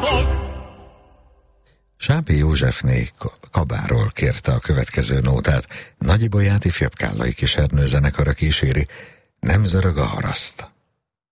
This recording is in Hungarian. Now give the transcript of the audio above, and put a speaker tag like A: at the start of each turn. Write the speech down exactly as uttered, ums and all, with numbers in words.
A: Sápi Józsefné Kabáról kérte a következő nótát. Nagyibolyát ifjabb kállai kis ernőzenekara kíséri. Nem zörög a haraszt.